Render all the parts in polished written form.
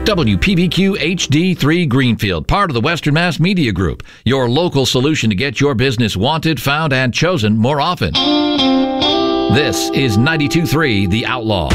WPBQ HD3 Greenfield, part of the Western Mass Media Group, your local solution to get your business wanted, found, and chosen more often. This is 92.3 The Outlaw.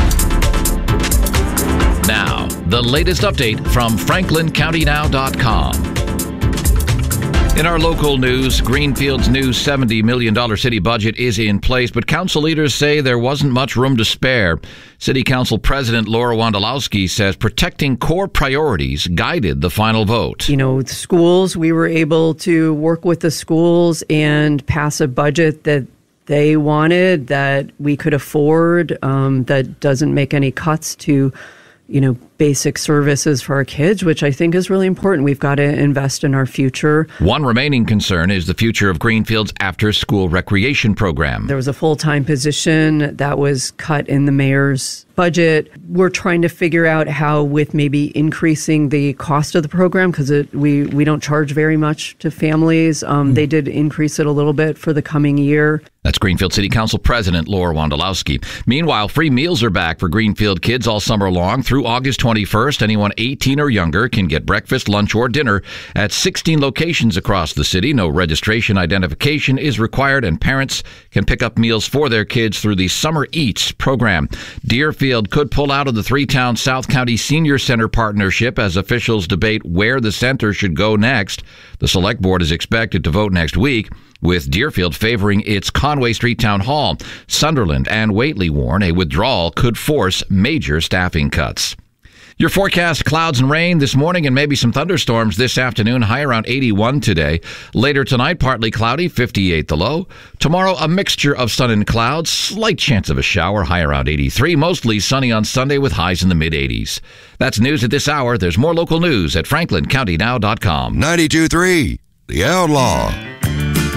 Now, the latest update from FranklinCountyNow.com. In our local news, Greenfield's new $70 million city budget is in place, but council leaders say there wasn't much room to spare. City Council President Laura Wondolowski says protecting core priorities guided the final vote. You know, the schools, we were able to work with the schools and pass a budget that they wanted, that we could afford, that doesn't make any cuts to, basic services for our kids, which I think is really important. We've got to invest in our future. One remaining concern is the future of Greenfield's after-school recreation program. There was a full-time position that was cut in the mayor's budget. We're trying to figure out how, with maybe increasing the cost of the program, because we don't charge very much to families. They did increase it a little bit for the coming year. That's Greenfield City Council President Laura Wondolowski. Meanwhile, free meals are back for Greenfield kids all summer long through August 21st. Anyone 18 or younger can get breakfast, lunch, or dinner at 16 locations across the city. No registration identification is required, and parents can pick up meals for their kids through the Summer Eats program. Deerfield could pull out of the three-town South County Senior Center partnership as officials debate where the center should go next. The Select Board is expected to vote next week, with Deerfield favoring its Conway Street Town Hall. Sunderland and Whately warn a withdrawal could force major staffing cuts. Your forecast: clouds and rain this morning and maybe some thunderstorms this afternoon. High around 81 today. Later tonight, partly cloudy, 58 the low. Tomorrow, a mixture of sun and clouds. Slight chance of a shower, high around 83. Mostly sunny on Sunday with highs in the mid-80s. That's news at this hour. There's more local news at FranklinCountyNow.com. 92.3 The Outlaw.